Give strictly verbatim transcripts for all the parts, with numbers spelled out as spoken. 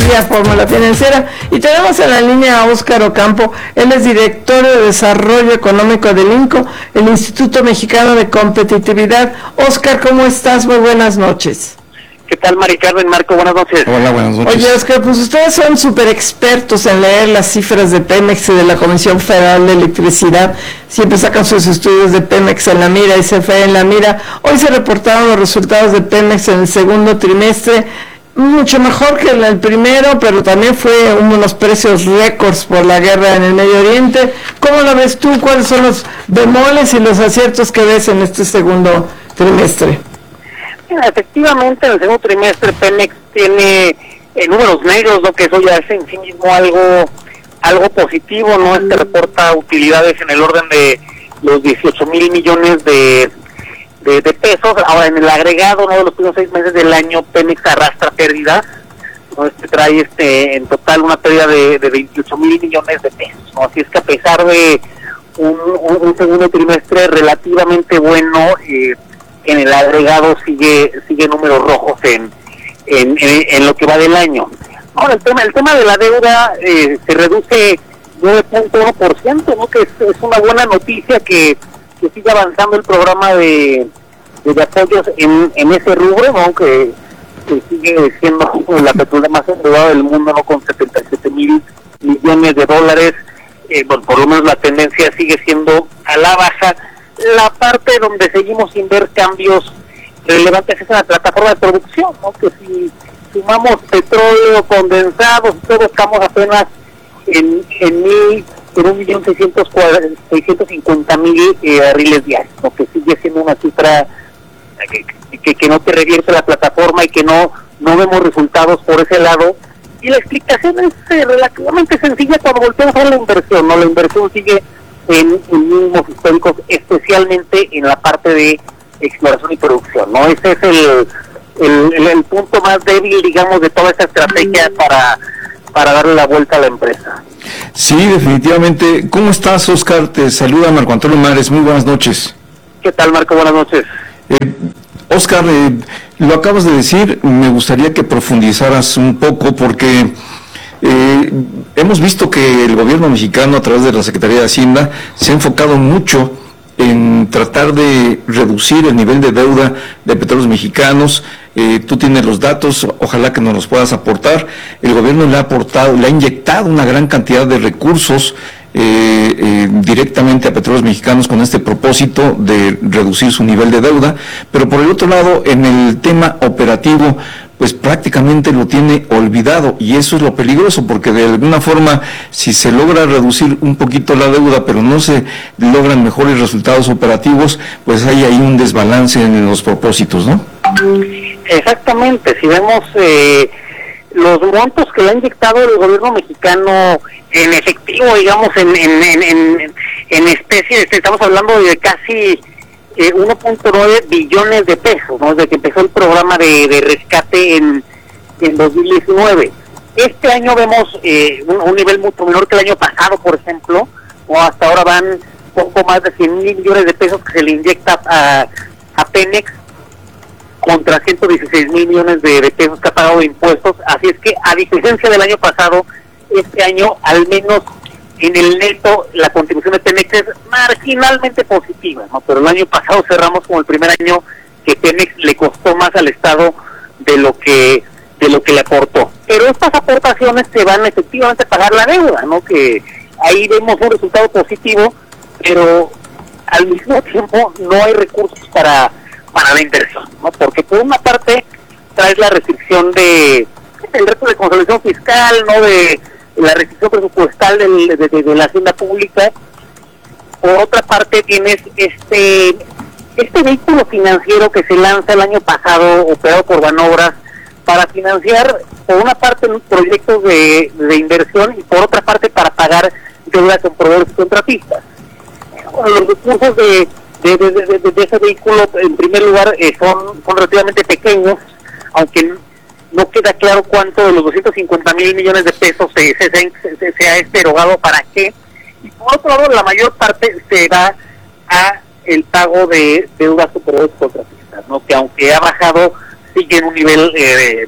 vía Fórmula Financiera. Y tenemos en la línea a Óscar Ocampo, él es director de Desarrollo Económico del INCO, el Instituto Mexicano de Competitividad. Óscar, ¿cómo estás? Muy buenas noches. ¿Qué tal, Mari Carmen? Marco, buenas noches. Hola, buenas noches. Oye, Óscar, pues ustedes son súper expertos en leer las cifras de Pemex y de la Comisión Federal de Electricidad. Siempre sacan sus estudios de Pemex en la mira y C F E en la mira. Hoy se reportaron los resultados de Pemex en el segundo trimestre, mucho mejor que en el primero, pero también fue unos precios récords por la guerra en el Medio Oriente. ¿Cómo lo ves tú? ¿Cuáles son los bemoles y los aciertos que ves en este segundo trimestre? Efectivamente, en el segundo trimestre Pemex tiene eh, números negros, lo que eso ya es en sí mismo algo algo positivo, ¿no? Este reporta utilidades en el orden de los dieciocho mil millones de, de, de pesos. Ahora, en el agregado, ¿no?, de los primeros seis meses del año, Pemex arrastra pérdidas, ¿no? Este trae este en total una pérdida de, de veintiocho mil millones de pesos, ¿no? Así es que a pesar de un, un, un segundo trimestre relativamente bueno, eh, en el agregado sigue sigue números rojos en, en, en, en lo que va del año. Ahora, el tema el tema de la deuda eh, se reduce nueve punto uno por ciento, ¿no?, que es, es una buena noticia que, que sigue avanzando el programa de, de, de apoyos en, en ese rubro, ¿no?, que, que sigue siendo la petrolera más endeudada del mundo, ¿no?, con setenta y siete mil millones de dólares. Eh, bueno, por lo menos la tendencia sigue siendo a la baja. La parte donde seguimos sin ver cambios relevantes es en la plataforma de producción, ¿no?, que si sumamos petróleo, condensados, todos estamos apenas en en mil, en un millón seiscientos cincuenta mil eh, barriles diarios, ¿no?, que sigue siendo una cifra que, que, que no te revierte la plataforma y que no no vemos resultados por ese lado. Y la explicación es eh, relativamente sencilla cuando volteamos a la inversión, ¿no? La inversión sigue en, en mínimos históricos, especialmente en la parte de exploración y producción, ¿no? Ese es el, el, el, el punto más débil, digamos, de toda esta estrategia para, para darle la vuelta a la empresa. Sí, definitivamente. ¿Cómo estás, Óscar? Te saluda Marco Antonio Mares. Muy buenas noches. ¿Qué tal, Marco? Buenas noches. Eh, Óscar, eh, lo acabas de decir, me gustaría que profundizaras un poco porque Eh, hemos visto que el gobierno mexicano, a través de la Secretaría de Hacienda, se ha enfocado mucho en tratar de reducir el nivel de deuda de Petróleos Mexicanos. Eh, tú tienes los datos, ojalá que nos los puedas aportar. El gobierno le ha aportado, le ha inyectado una gran cantidad de recursos eh, eh, directamente a Petróleos Mexicanos con este propósito de reducir su nivel de deuda, pero por el otro lado, en el tema operativo, pues prácticamente lo tiene olvidado, y eso es lo peligroso, porque de alguna forma, si se logra reducir un poquito la deuda, pero no se logran mejores resultados operativos, pues hay ahí un desbalance en los propósitos, ¿no? Exactamente. Si vemos eh, los montos que le ha inyectado el gobierno mexicano en efectivo, digamos, en en en, en, en especie, estamos hablando de casi Eh, uno punto nueve billones de pesos, ¿no?, desde que empezó el programa de, de rescate en, en dos mil diecinueve. Este año vemos eh, un, un nivel mucho menor que el año pasado, por ejemplo, o hasta ahora van poco más de cien mil millones de pesos que se le inyecta a, a Pemex contra ciento dieciséis mil millones de, de pesos que ha pagado de impuestos. Así es que, a diferencia del año pasado, este año al menos en el neto la contribución de Pemex es marginalmente positiva, ¿no? Pero el año pasado cerramos como el primer año que Pemex le costó más al Estado de lo que de lo que le aportó. Pero estas aportaciones se van efectivamente a pagar la deuda, ¿no? Que ahí vemos un resultado positivo, pero al mismo tiempo no hay recursos para para la inversión, ¿no? Porque por una parte traes la restricción de el reto de consolidación fiscal, ¿no?, de la restricción presupuestal del, de, de, de la hacienda pública. Por otra parte tienes este este vehículo financiero que se lanza el año pasado, operado por Banobras, para financiar por una parte proyectos de, de inversión y por otra parte para pagar deuda con proveedores y contratistas. Bueno, los recursos de de, de, de, de, de ese vehículo, en primer lugar, eh, son, son relativamente pequeños, aunque no queda claro cuánto de los doscientos cincuenta mil millones de pesos se, se, se, se ha erogado para qué. Y por otro lado, la mayor parte se va a el pago de deudas superiores contratistas, ¿no?, que aunque ha bajado, sigue en un nivel eh,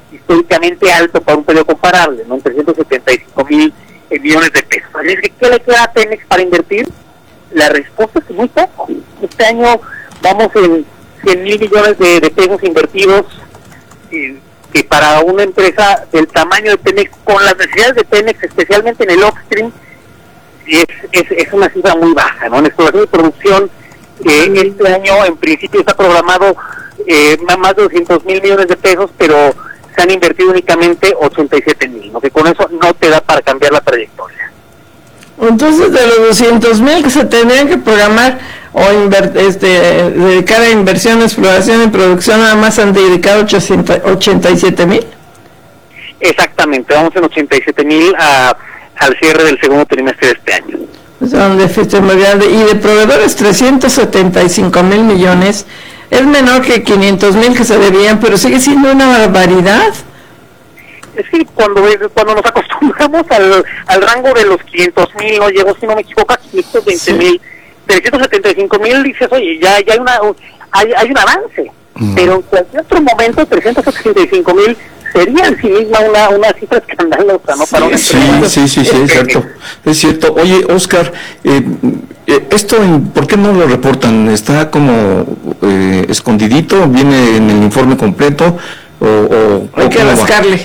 históricamente alto para un periodo comparable, ¿no? En trescientos setenta y cinco mil millones de pesos. Así que, ¿qué le queda a Pemex para invertir? La respuesta es muy poco. Este año vamos en cien mil millones de, de pesos invertidos, eh, que para una empresa del tamaño de Pemex, con las necesidades de Pemex, especialmente en el upstream, es, es, es una cifra muy baja, ¿no? En exploración y producción, eh, este año en principio está programado eh, más de doscientos mil millones de pesos, pero se han invertido únicamente ochenta y siete mil, ¿no? Que con eso no te da para cambiar la trayectoria. Entonces, de los doscientos mil que se tendrían que programar o inver, este, dedicar a inversión, exploración y producción, nada más han dedicado ochenta y siete mil. Exactamente, vamos en ochenta y siete mil al cierre del segundo trimestre de este año. Es un déficit muy grande. Y de proveedores, trescientos setenta y cinco mil millones. Es menor que quinientos mil que se debían, pero sigue siendo una barbaridad. Es que cuando, cuando nos acostumbramos al, al rango de los quinientos mil, no llegó, si no me equivoco, a quinientos veinte mil, sí. trescientos setenta y cinco mil, dices, oye, ya, ya hay, una, hay, hay un avance. Mm. Pero en cualquier otro momento, trescientos setenta y cinco mil sería en sí misma una, una cifra escandalosa, ¿no? Para sí, una sí, sí, sí, sí, es cierto. Es cierto. Oye, Oscar, eh, esto, ¿por qué no lo reportan? ¿Está como eh, escondidito? ¿Viene en el informe completo? O, o, hay que rascarle.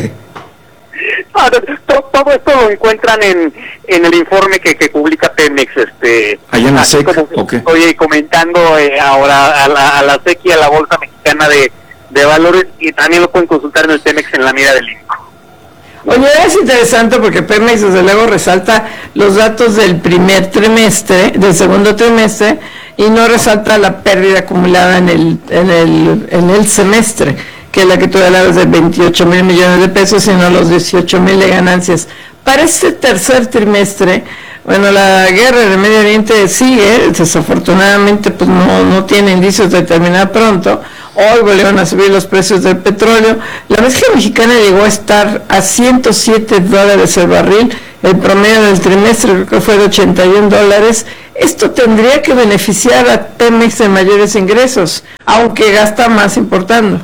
No, todo, todo esto lo encuentran en, en el informe que, que publica Pemex, este, allá en la S E C. Okay. Estoy comentando eh, ahora a la, a la S E C y a la Bolsa Mexicana de, de Valores, y también lo pueden consultar en el Pemex en la mira del I N C O. Oye, es interesante porque Pemex desde luego resalta los datos del primer trimestre, del segundo trimestre, y no resalta la pérdida acumulada en el, en el, en el semestre, que es la que tú hablabas de veintiocho mil millones de pesos, sino los dieciocho mil de ganancias. Para este tercer trimestre, bueno, la guerra en el Medio Oriente sigue, desafortunadamente pues no, no tiene indicios de terminar pronto. Hoy volvieron a subir los precios del petróleo. La mezcla mexicana llegó a estar a ciento siete dólares el barril, el promedio del trimestre creo que fue de ochenta y un dólares. Esto tendría que beneficiar a Pemex en mayores ingresos, aunque gasta más importando.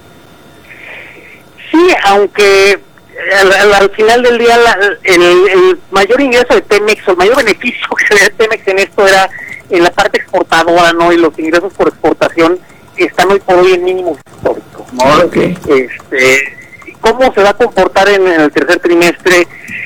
Sí, aunque al, al, al final del día la, el, el mayor ingreso de Pemex, o el mayor beneficio que se ve de Pemex en esto era en la parte exportadora, ¿no? Y los ingresos por exportación están hoy por hoy en mínimos históricos, ¿no? Okay. Este, ¿cómo se va a comportar en, en el tercer trimestre?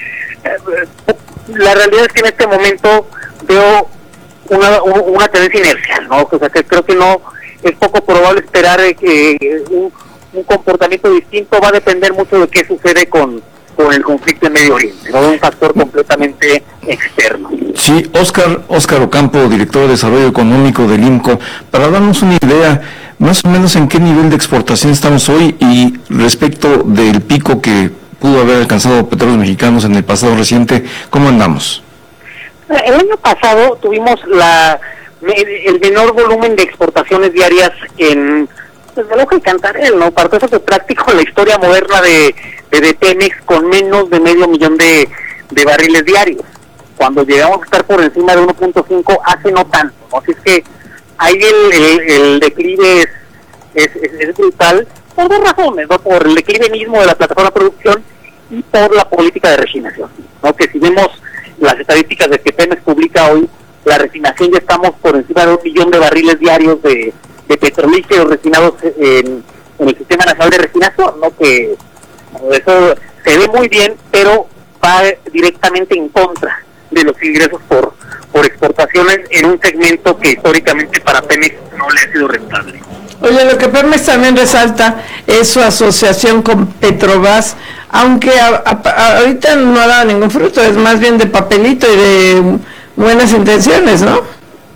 La realidad es que en este momento veo una, una tendencia inercial, ¿no? O sea, que creo que no es poco probable esperar que un un comportamiento distinto. Va a depender mucho de qué sucede con, con el conflicto en Medio Oriente, no un factor completamente externo. Sí, Oscar, Oscar Ocampo, director de Desarrollo Económico del I N C O, para darnos una idea, más o menos en qué nivel de exportación estamos hoy y respecto del pico que pudo haber alcanzado Petróleos Mexicanos en el pasado reciente, ¿cómo andamos? El año pasado tuvimos la el menor volumen de exportaciones diarias en desde luego que Cantarell, ¿no? Para eso es práctico en la historia moderna de, de, de Pemex, con menos de medio millón de, de barriles diarios. Cuando llegamos a estar por encima de uno punto cinco hace no tanto, ¿no? Así es que ahí el, el, el declive es, es, es, es brutal, por dos razones, ¿no? Por el declive mismo de la plataforma de producción y por la política de refinación, ¿no? Que si vemos las estadísticas de que Pemex publica hoy, la refinación ya estamos por encima de un millón de barriles diarios de de petrolíferos refinados en, en el Sistema Nacional de Refinación, ¿no? Que eso se ve muy bien, pero va directamente en contra de los ingresos por por exportaciones en un segmento que históricamente para Pemex no le ha sido rentable. Oye, lo que Pemex también resalta es su asociación con Petrobras, aunque a, a, ahorita no ha dado ningún fruto, es más bien de papelito y de buenas intenciones, ¿no?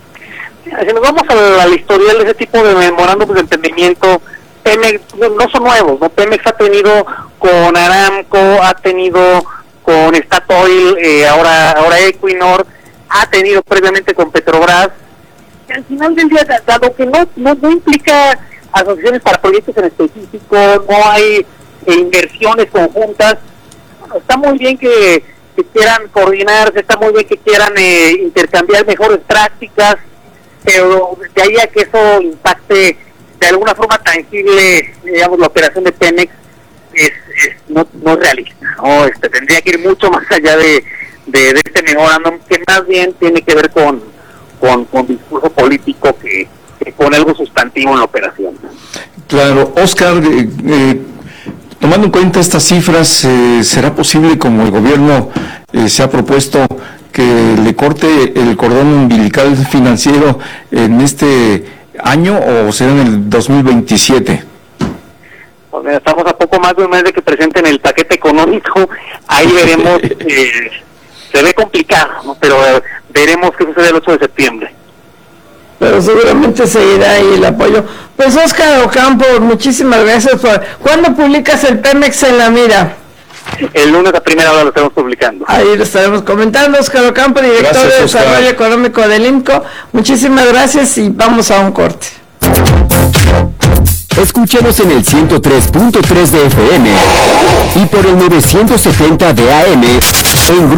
Si nos vamos al, al historial de ese tipo de memorándums de entendimiento, Pemex no son nuevos, ¿no? Pemex ha tenido con Aramco, ha tenido con Statoil, eh, ahora ahora Equinor, ha tenido previamente con Petrobras. Y al final del día, dado que no, no, no implica asociaciones para proyectos en específico, no hay eh, inversiones conjuntas, bueno, está muy bien que, que quieran coordinarse, está muy bien que quieran eh, intercambiar mejores prácticas, pero de ahí a que eso impacte de alguna forma tangible, digamos, la operación de Pemex, es, es no, no es realista, ¿no? Este, tendría que ir mucho más allá de, de, de este memorándum, que más bien tiene que ver con, con, con discurso político que, que con algo sustantivo en la operación. Claro, Oscar, eh, eh, tomando en cuenta estas cifras, eh, ¿será posible, como el gobierno eh, se ha propuesto, que le corte el cordón umbilical financiero en este año o será en el dos mil veintisiete? Pues mira, estamos a poco más de un mes de que presenten el paquete económico, ahí veremos, eh, se ve complicado, ¿no? Pero eh, veremos qué sucede el ocho de septiembre. Pero seguramente seguirá ahí el apoyo. Pues Óscar Ocampo, muchísimas gracias. Por... ¿Cuándo publicas el Pemex en la mira? El lunes a primera hora lo estamos publicando. Ahí lo estaremos comentando. Óscar Ocampo, director gracias, de Desarrollo Oscar. Económico del INCO. Muchísimas gracias y vamos a un corte. Escúchenos en el ciento tres punto tres de F M y por el novecientos setenta de A M en